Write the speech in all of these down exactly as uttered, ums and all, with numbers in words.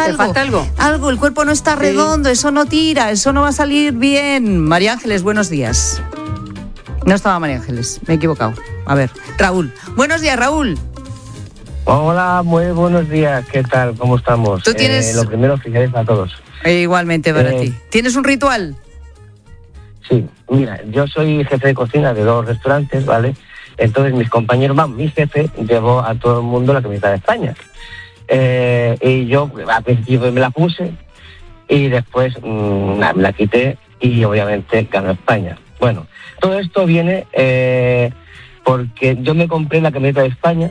algo. falta algo? Algo, el cuerpo no está Sí. redondo, eso no tira, eso no va a salir bien. María Ángeles, buenos días. No estaba María Ángeles, me he equivocado. A ver, Raúl. Buenos días, Raúl. Hola, muy buenos días. ¿Qué tal? ¿Cómo estamos? Tú tienes- Eh, lo primero, felicidades a todos. E igualmente para Eh, ti. ¿Tienes un ritual? Sí, mira, yo soy jefe de cocina de dos restaurantes, ¿vale? Entonces mis compañeros, vamos, mi jefe llevó a todo el mundo la camiseta de España. Eh, y yo al principio me la puse y después mmm, me la quité y obviamente ganó España. Bueno, todo esto viene eh, porque yo me compré la camiseta de España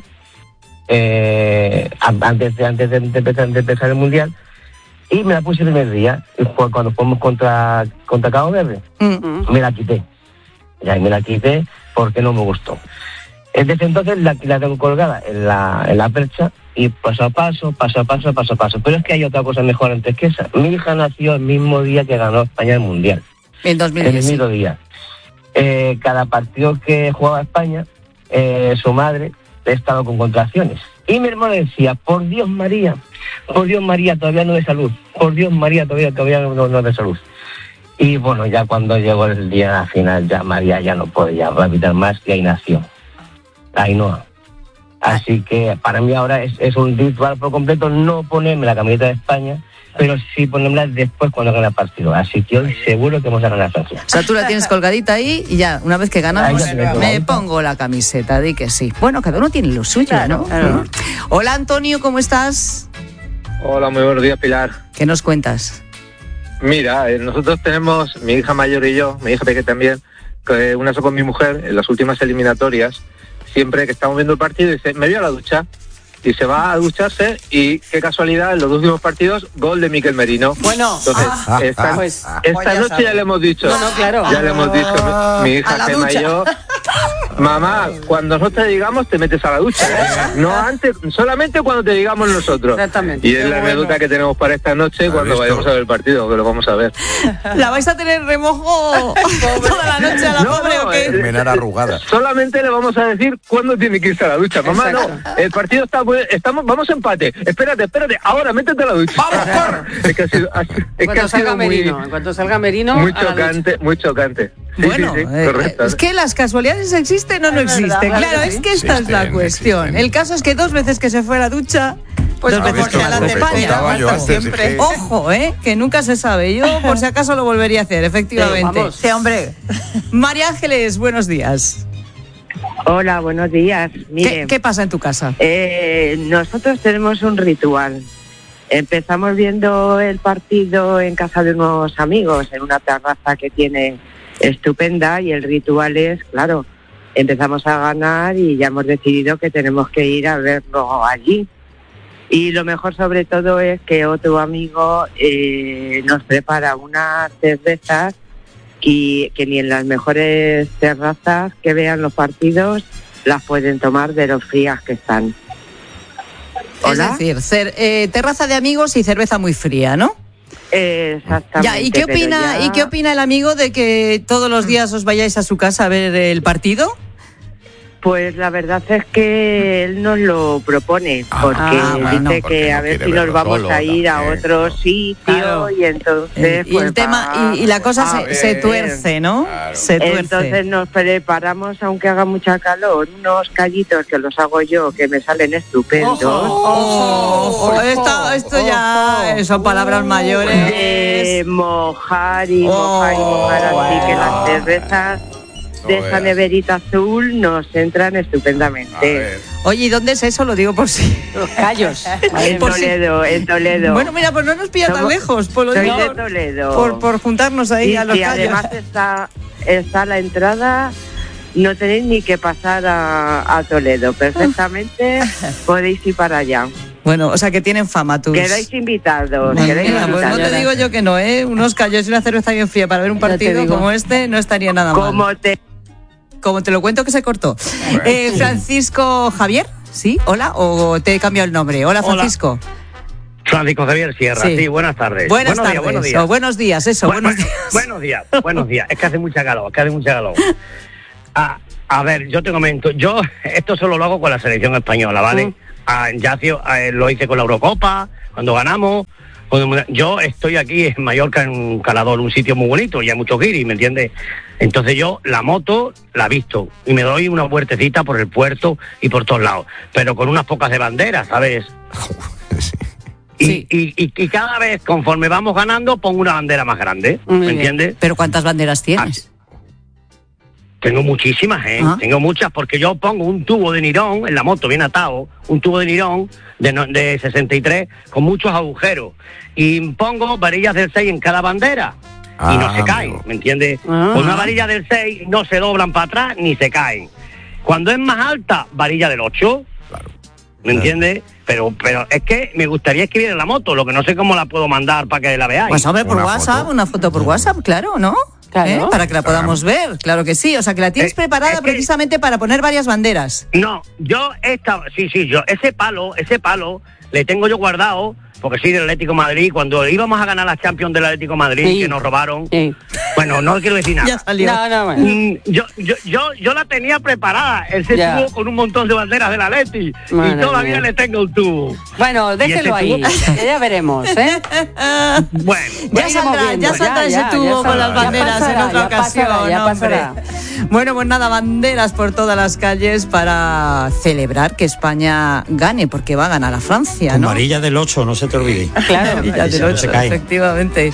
eh, antes, de, antes de, de, empezar, de empezar el Mundial y me la puse el primer día, y fue cuando fuimos contra, contra Cabo Verde. Mm. Me la quité. Ya, y me la quité porque no me gustó. Desde entonces la, la tengo colgada en la, en la percha y paso a paso, paso a paso, paso a paso. Pero es que hay otra cosa mejor antes que esa. Mi hija nació el mismo día que ganó España el Mundial. En dos mil El diez. sí. mismo día. Eh, cada partido que jugaba España, eh, su madre estaba con contracciones. Y mi hermano decía, por Dios María, por Dios María, todavía no de salud. Por Dios María, todavía, todavía no, no de salud. Y bueno, ya cuando llegó el día final, ya María ya no podía respirar más y ahí nació. Ahí no. Así que para mí ahora es, es un ritual por completo no ponerme la camiseta de España, pero sí ponérmela después cuando gane el partido. Así que hoy seguro que vamos a ganar Francia. O sea, tú la tienes colgadita ahí y ya, una vez que ganamos, Ahí ya tienes me colgadita. pongo la camiseta, di que sí. Bueno, cada uno tiene lo suyo, Claro, ¿no? claro. ¿Mm? Hola, Antonio, ¿cómo estás? Hola, muy buenos días, Pilar. ¿Qué nos cuentas? Mira, eh, nosotros tenemos, mi hija mayor y yo, mi hija pequeña también, que una vez con mi mujer, en las últimas eliminatorias, siempre que estamos viendo el partido, dice, me voy a la ducha, y se va a ducharse, y qué casualidad, en los dos últimos partidos, gol de Miquel Merino. Bueno, Entonces, ah, esta, pues, esta pues ya noche sabes. ya le hemos dicho, No, no, claro. ya le hemos dicho, mi, mi A hija la Gemma y ducha. yo, mamá, cuando nosotros te digamos, te metes a la ducha, ¿eh? No antes, solamente cuando te digamos nosotros. Exactamente. Y es Qué la bueno. anécdota que tenemos para esta noche cuando visto? vayamos a ver el partido, que lo vamos a ver. ¿La vais a tener remojo toda la noche a la No, pobre o qué? eh, Menar arrugada. Solamente le vamos a decir cuándo tiene que irse a la ducha. Mamá, Exacto. no, el partido está bu- estamos, vamos a empate. Espérate, espérate, ahora métete a la ducha. ¡Vamos, corre! Es que ha sido, ha- es En que cuanto ha salga sido muy, Merino, en cuanto salga Merino, muy a la ducha. chocante, muy chocante. Sí, Bueno, sí, sí, eh, correcto. es que las casualidades existen o no Es verdad, existen. claro Claro, que es sí. que esta es la Existen, cuestión. existen. El caso es que dos veces que se fue a la ducha, Pues dos como veces que que a la ganó tercera, España. Contaba yo hasta antes, siempre. dije, Ojo, ¿eh? Que nunca se sabe. Yo, por si acaso, lo volvería a hacer, efectivamente. vamos. Sí, hombre. María Ángeles, buenos días. Hola, buenos días. ¿Qué, Mire, qué pasa en tu casa? eh, nosotros tenemos un ritual. Empezamos viendo el partido en casa de unos amigos, en una terraza que tiene estupenda, y el ritual es, claro, empezamos a ganar y ya hemos decidido que tenemos que ir a verlo allí. Y lo mejor sobre todo es que otro amigo eh, nos prepara unas cervezas y que ni en las mejores terrazas que vean los partidos las pueden tomar de lo frías que están. Es ¿Hola? decir, cer- eh, terraza de amigos y cerveza muy fría, ¿no? Eh, Exactamente. Ya, ¿y qué pero opina, ya- ¿y qué opina el amigo de que todos los días os vayáis a su casa a ver el partido? Pues la verdad es que él nos lo propone, porque Ah, bueno, dice porque que no a ver quiere si nos verlo vamos solo a ir a también, otro ¿no? sitio, Claro. y entonces Eh, y pues el tema va- y, y la cosa a se, se ver. tuerce, ¿no? Claro. Se tuerce. Entonces nos preparamos, aunque haga mucha calor, unos callitos que los hago yo, que me salen estupendos. Ojo, ojo, esto, esto ya son palabras mayores. De mojar y Oh, mojar y mojar, así que las bueno. cervezas de No esa veas. neverita azul nos entran A estupendamente. ver. Oye, ¿y dónde es eso? Lo digo por si. Los callos. En por si- Toledo, en Toledo. Bueno, mira, pues no nos pilla tan Somos- lejos, por lo Soy digo, de Toledo. por, por juntarnos ahí Y a los si callos. además está, está la entrada, no tenéis ni que pasar a, a Toledo. Perfectamente podéis ir para allá. Bueno, o sea que tienen fama tus. Quedáis invitados. Bueno, quedáis mira, pues no invitados. te digo yo que no, ¿eh? Unos callos y una cerveza bien fría para ver un Ya te partido digo. como este no estaría nada mal. Como te Como te lo cuento que se cortó. Bueno. Eh, Francisco Javier, ¿sí? Hola, o te he cambiado el nombre. Hola, Hola. Francisco. Francisco Javier Sierra, Sí. sí, buenas tardes. Buenas buenos tardes. días, buenos o días. buenos días, eso, Bu- buenos bueno, días. Buenos días, buenos días. Es que hace mucha calor, es que hace mucha calor. A, a ver, yo te comento, yo esto solo lo hago con la selección española, ¿vale? Mm. Ah, ya hacía- eh, lo hice con la Eurocopa, cuando ganamos, cuando, yo estoy aquí en Mallorca, en un calador, un sitio muy bonito, y hay muchos guiris, ¿me entiendes? Entonces yo la moto la visto y me doy una vueltecita por el puerto y por todos lados, pero con unas pocas de banderas, ¿sabes? Sí. Y, Sí. y, y, y cada vez, conforme vamos ganando, pongo una bandera más grande, Muy ¿me bien. entiendes? ¿Pero cuántas banderas tienes? Tengo muchísimas, ¿eh? Ah. Tengo muchas, porque yo pongo un tubo de nirón en la moto, bien atado, un tubo de nirón de, no- de sesenta y tres con muchos agujeros. Y pongo varillas del seis en cada bandera. Ah, y no se caen, amigo. ¿me entiendes? Ah. Con una varilla del seis no se doblan para atrás ni se caen. Cuando es más alta, varilla del ocho, Claro. ¿me entiendes? Pero pero es que me gustaría escribir en la moto, lo que no sé cómo la puedo mandar para que la veáis. Pues hombre, por Una WhatsApp, foto. una foto por WhatsApp, claro, ¿no? Claro. ¿Eh? Para que la podamos ver, claro que sí. O sea, que la tienes Eh, preparada es que- precisamente para poner varias banderas. No, yo esta, sí, sí, yo ese palo, ese palo le tengo yo guardado, porque soy del Atlético de Madrid, cuando íbamos a ganar la Champions del Atlético de Madrid, Sí. que nos robaron. Sí. Bueno, no quiero decir nada. Ya salió. No, no, bueno. Mm, Yo, yo, yo, yo la tenía preparada, ese Ya. tubo con un montón de banderas del Atleti, Madre y todavía mía. le tengo el tubo. Bueno, déjelo ese ahí, tubo? que ya veremos, ¿eh? Bueno, Ya iremos saldrá, viendo, ya saldrá ya, ese ya, tubo ya con saldrá. las Ya banderas pasará, en otra ya pasará, ocasión, ya hombre. pasará. Bueno, pues nada, banderas por todas las calles para celebrar que España gane, porque va a ganar a Francia, Con ¿no? varilla del ocho, no se te olvide. Claro. Y ya Esa del no ocho, se cae. efectivamente.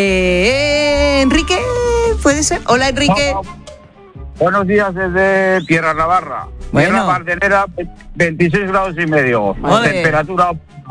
Eh, Enrique, ¿puede ser? Hola, Enrique. Buenos días desde Tierra Navarra. Bueno. Tierra Mardelera, veintiséis grados y medio. Ole. Temperatura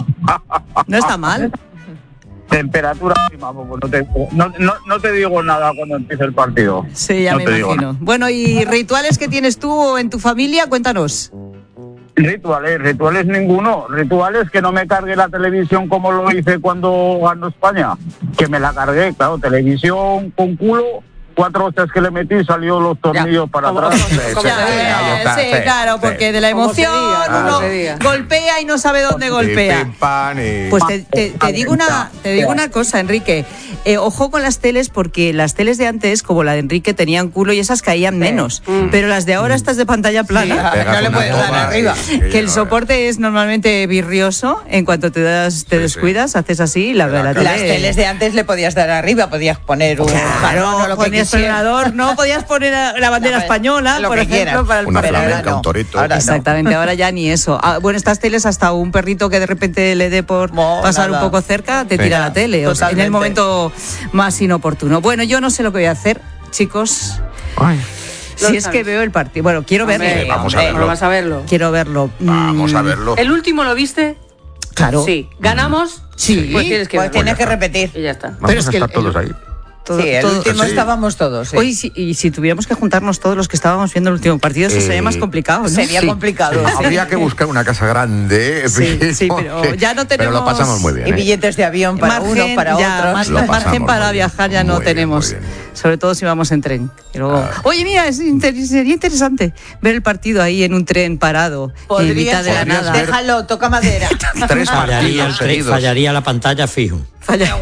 No está mal. temperatura óptima, pues no te, no, no, no te digo nada cuando empiece el partido. Sí, ya No me te digo imagino. Bueno, ¿y rituales que tienes tú en tu familia? Cuéntanos. Rituales, rituales ninguno. Rituales que no me cargue la televisión como lo hice cuando ganó España. Que me la cargué, claro, televisión con culo. Cuatro hostias que le metí, salió los tornillos para Como- atrás. como- como Ya, se diga, eh, ahí está, sí, sí, claro, sí. porque de la Como se emoción diga, como uno se diga. golpea y no sabe dónde Y golpea. pim, pam, y- Pues te, te- te digo una, te digo una cosa, Enrique. Eh, ojo con las teles, porque las teles de antes, como la de Enrique, tenían culo y esas caían menos. Mm. Pero las de ahora, estas de pantalla plana, Pegas no le una puedes dar toma arriba. y- que el soporte es normalmente virrioso. En cuanto te das, te Sí, descuidas, haces así y la, Te la la cagas. Las tele. teles de antes le podías dar arriba, podías poner un jarrón Claro, o lo que ponías quisieras. frenador, no podías poner la, la bandera No, española, lo por que ejemplo, quieras. para el Una Pero partido. ahora flamenca, no. un torito. Ahora no. Exactamente, ahora ya ni eso. Ah, bueno, estas teles hasta un perrito que de repente le dé por No, pasar nada. un poco cerca, te Sí. tira la tele, o sea, en el Totalmente. momento más inoportuno. Bueno, yo no sé lo que voy a hacer, chicos, Ay, si Lo es que sabes. veo el partido. Bueno, quiero verlo. Hombre, vamos a hombre, verlo. Vamos a verlo. Quiero verlo. vamos Mm, a verlo. ¿El último lo viste? Claro. Sí. ¿Ganamos? Sí. Pues tienes que Pues verlo. tienes que repetir. Y ya está. Vamos pero es a que estar el- todos ahí. Todo- sí, el todo- último sí. estábamos todos. Sí. Oye, si- y si tuviéramos que juntarnos todos los que estábamos viendo el último partido, eso Eh, sería más complicado, ¿no? Sería Sí, complicado. sí. sí. Habría que buscar una casa grande. Sí, sí, pero ya no Pero lo tenemos- pasamos muy bien. Y ¿eh? billetes de avión para Margen, uno, para ya, otro. más- Lo margen pasamos para muy bien. viajar ya no Muy bien, tenemos, muy bien. sobre todo si vamos en tren. Y luego- Ah. Oye, mira, es inter- sería interesante ver el partido ahí en un tren parado, en Podrías- mitad de la podrías nada. ver- Déjalo, toca madera. Tres Fallaría, partidos el tren, seguidos. fallaría la pantalla fijo. Falla-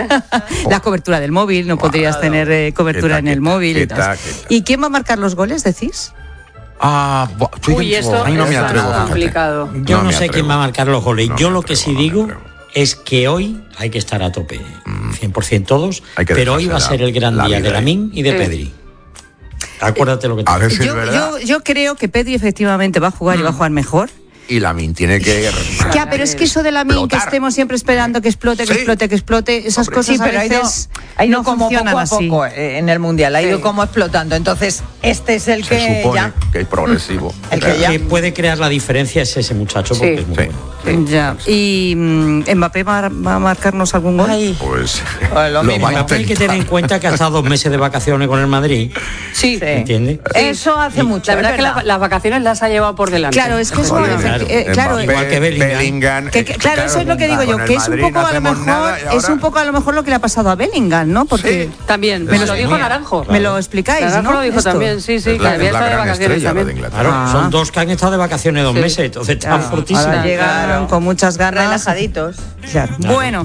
la cobertura del móvil, no podrías tener eh, cobertura Quieta, en el quieta, móvil. y, quieta, tal. quieta. ¿Y quién va a marcar los goles, decís? Ah, buah, estoy Uy, dentro. esto Ahí no me está atrevo, fíjate. complicado. Yo No no, me sé atrevo. quién va a marcar los goles. No Yo me lo que atrevo, sí no me digo atrevo. es que hoy hay que estar a tope, cien por ciento todos, Hay que pero hoy va a dejarse ser el gran la día vida de ahí. Lamine y de Sí. Pedri. Acuérdate lo que te A ver digo. si es Yo, verdad. yo, yo creo que Pedri efectivamente va a jugar y va a jugar mejor. Y Lamin tiene que. Ya, pero es que eso de la min, que Explotar. estemos siempre esperando que explote, que Sí. explote, que explote, esas Hombre. cosas Sí, pero a ha ido, veces ha ido no como funcionan poco a así. poco eh, en el Mundial, ha ido Sí. como explotando. Entonces, este es el Se que supone ya... que es progresivo. El que ya- Que puede crear la diferencia es ese muchacho porque Sí. es muy Sí. bueno. Ya. ¿Y mm, Mbappé va, va a marcarnos algún gol? Ay, Pues. Pues lo mínimo. va a Hay que intentar. tener en cuenta que ha estado dos meses de vacaciones con el Madrid, Sí. Sí. ¿entiendes? Eso hace mucho. La verdad es que la- las vacaciones las ha llevado por delante. Claro, es que eso, Claro, efecti- claro. eh, claro, Mbappé, igual que Bellingham. que- que- claro, eso es lo que digo yo, con el que es un Madrid poco no a lo hacemos mejor, nada y es ahora- un poco a lo mejor lo que le ha pasado a Bellingham, ¿no? Porque Sí. También, Me me lo lo dijo tenía. Naranjo. me lo explicáis, Naranjo ¿no? lo dijo Esto. también, sí, sí, Es que la, había es la estado de gran vacaciones estrella la de también. Inglaterra. Claro, Ah. son dos que han estado de vacaciones dos Sí. meses, entonces están Claro, fortísimos. ahora llegan Claro. con muchas ganas. Relajaditos. Claro. Bueno, pues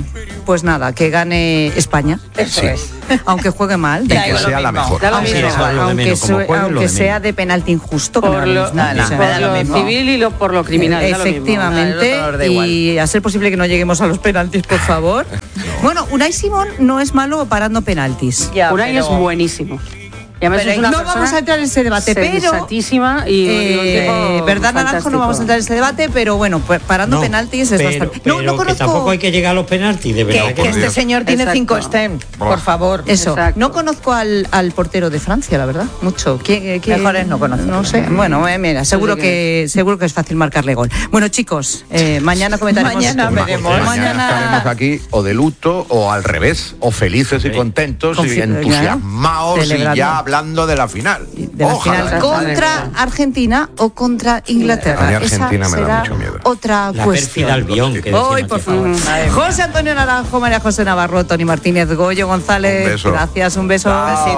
pues nada, que gane España. Eso Sí. es. Aunque juegue mal. Y Da que igual, sea lo la mismo. mejor. Da lo Aunque, mismo. Eso es lo de aunque menos, como sue- juegue, lo aunque de sea menos. de penalti injusto, que me Por da lo, lo mismo. nada, O sea, me por da lo lo mismo. civil y lo, por lo criminal. da lo mismo. Efectivamente, Da lo mismo. y a ser posible que no lleguemos a los penaltis, por favor. Bueno, Unai Simón no es malo parando penaltis. Ya, Unai pero- es buenísimo. Y además Pero es una no persona vamos a entrar en ese debate, pero sensatísima y, y un eh, tipo verdad Naranjo, no vamos a entrar en ese debate, pero bueno, pa- parando No, penaltis es pero, bastante. pero No, no que conozco. tampoco hay que llegar a los penaltis, de verdad. Que, que que no. este Dios. señor tiene Exacto. cinco STEM, por favor. Eso, Exacto. no conozco al, al portero de Francia, la verdad, mucho. ¿Quién- quién- Mejor es no conocerlo. No sé, bueno, eh, mira, seguro sé que seguro que es fácil marcarle gol. Bueno, chicos, eh, mañana comentaremos. Mañana Pues veremos. mañana, Mañana- estaremos aquí o de luto o al revés, o felices y contentos Confi- y entusiasmados y Celebrando. ya hablando de la final. De la Ojalá. final contra Argentina o contra Inglaterra. A mí Argentina Esa me da será mucho miedo. otra La cuestión. pérfida Albión, que decían Hoy, aquí. por favor. Madre mía. José Antonio Naranjo, María José Navarro, Tony Martínez, Goyo González. Un beso. Gracias, un beso. Chao.